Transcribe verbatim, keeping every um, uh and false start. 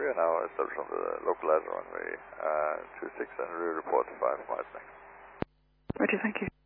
you are now established on the localizer runway uh, two six and report five miles next. Roger, thank you.